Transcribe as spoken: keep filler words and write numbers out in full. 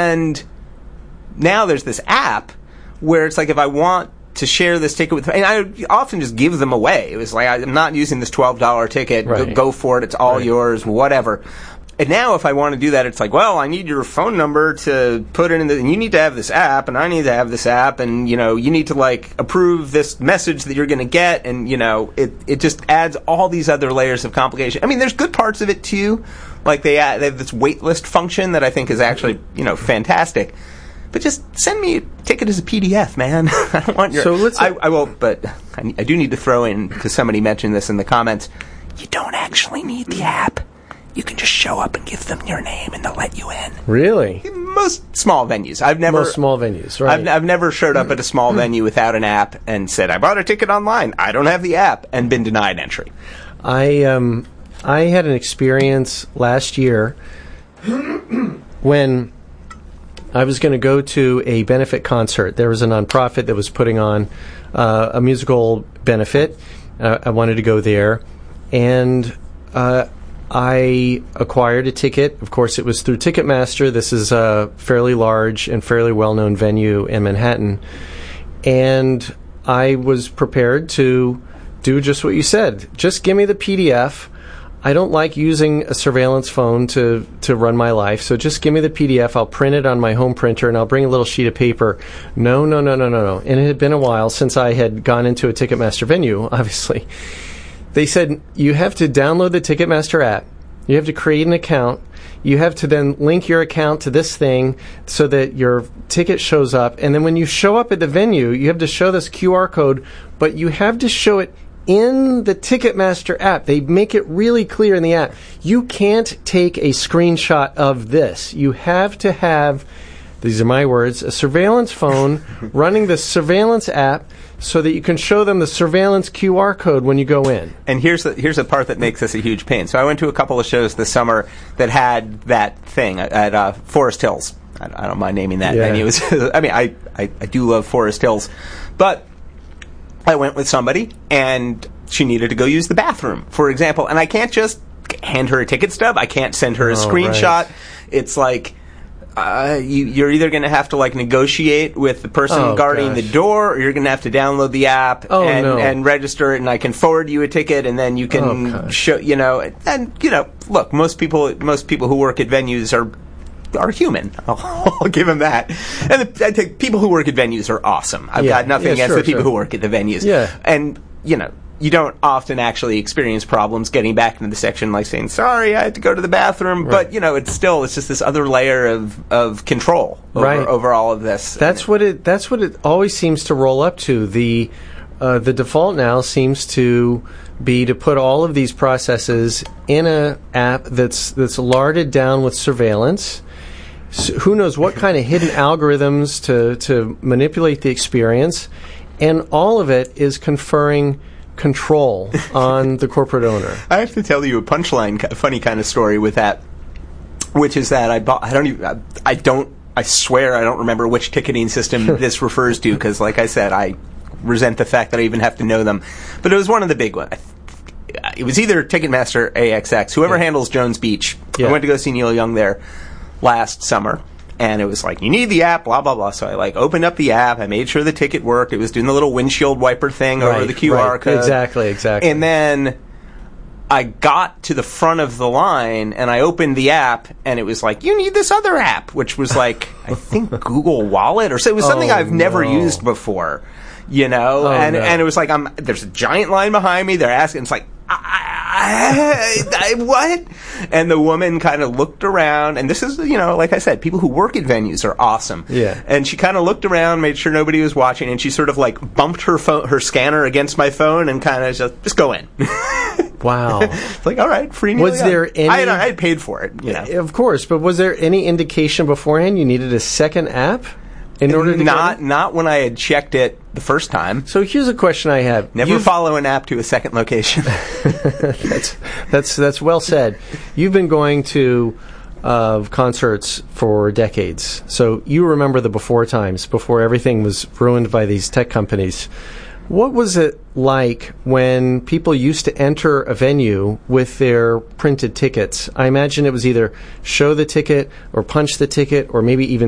And now there's this app where it's like if I want to share this ticket with, and I often just give them away. It was like, I'm not using this twelve dollars ticket. Right. Go, go for it. It's all right. yours, whatever. And now if I want to do that, it's like, well, I need your phone number to put it in the, and you need to have this app, and I need to have this app, and, you know, you need to, like, approve this message that you're going to get, and, you know, it, it just adds all these other layers of complication. I mean, there's good parts of it, too. Like, they, add, they have this waitlist function that I think is actually, you know, fantastic. But just send me a ticket as a P D F, man. I don't want your... So let's... I, I will, but I, I do need to throw in, because somebody mentioned this in the comments, you don't actually need the app. You can just show up and give them your name, and they'll let you in. Really? Most small venues. I've never Most small venues, right? I've, I've never showed up at a small venue without an app and said, "I bought a ticket online. I don't have the app," and been denied entry. I um I had an experience last year when I was going to go to a benefit concert. There was a nonprofit that was putting on uh, a musical benefit. Uh, I wanted to go there, and uh, I acquired a ticket. Of course, it was through Ticketmaster. This is a fairly large and fairly well-known venue in Manhattan. And I was prepared to do just what you said. Just give me the P D F. I don't like using a surveillance phone to, to run my life, so just give me the P D F. I'll print it on my home printer, and I'll bring a little sheet of paper. No, no, no, no, no, no. And it had been a while since I had gone into a Ticketmaster venue, obviously. They said, you have to download the Ticketmaster app. You have to create an account. You have to then link your account to this thing so that your ticket shows up. And then when you show up at the venue, you have to show this Q R code, but you have to show it in the Ticketmaster app. They make it really clear in the app. You can't take a screenshot of this. You have to have, these are my words, a surveillance phone running the surveillance app so that you can show them the surveillance Q R code when you go in. And here's the, here's the part that makes this a huge pain. So I went to a couple of shows this summer that had that thing at, at uh, Forest Hills. I, I don't mind naming that Yeah. venue. I mean, I, I, I do love Forest Hills. But I went with somebody, and she needed to go use the bathroom, for example. And I can't just hand her a ticket stub. I can't send her a Oh, screenshot. right. It's like... Uh, you, you're either going to have to like negotiate with the person Oh, guarding gosh. the door, or you're going to have to download the app Oh, and, no. and register it, and I can forward you a ticket, and then you can Oh, gosh. show, you know, and you know, look, most people, most people who work at venues are are human. I'll, I'll give them that. And the, I think people who work at venues are awesome. I've Yeah. got nothing Yeah, against sure, the people sure. who work at the venues. Yeah. And you know. You don't often actually experience problems getting back into the section, like saying, sorry, I had to go to the bathroom. Right. But, you know, it's still, it's just this other layer of, of control over, Right. over all of this. That's what it. That's what it always seems to roll up to. The uh, the default now seems to be to put all of these processes in a app that's that's larded down with surveillance. So who knows what kind of hidden algorithms to to manipulate the experience, and all of it is conferring control on the corporate owner. I have to tell you a punchline, a funny kind of story with that, which is that I bought, I don't even, I don't, I swear I don't remember which ticketing system this refers to, because like I said, I resent the fact that I even have to know them. But it was one of the big ones. It was either Ticketmaster, A X X, whoever Yeah. handles Jones Beach. Yeah. I went to go see Neil Young there last summer. And it was like, you need the app, blah, blah, blah. So I, like, opened up the app. I made sure the ticket worked. It was doing the little windshield wiper thing over Right, the Q R right. code. Exactly, exactly. And then I got to the front of the line, and I opened the app, and it was like, you need this other app, which was like, I think Google Wallet, or so. It was something Oh, I've never no. used before, you know? Oh, and no. and it was like, I'm, there's a giant line behind me. They're asking, it's like, I, I, I, what? And the woman kind of looked around, and this is, you know, like I said, people who work at venues are awesome. Yeah. And she kind of looked around, made sure nobody was watching, and she sort of like bumped her phone, her scanner against my phone, and kind of just, just go in. Wow. It's like, all right, free Neil Was Young. there any- I had, I had paid for it, you know. Of course, but was there any indication beforehand you needed a second app in order to not get not when I had checked it the first time. it? So here's a question I have. Never You've- follow an app to a second location. that's that's that's well said. You've been going to uh, concerts for decades, so you remember the before times, before everything was ruined by these tech companies. What was it like when people used to enter a venue with their printed tickets? I imagine it was either show the ticket or punch the ticket or maybe even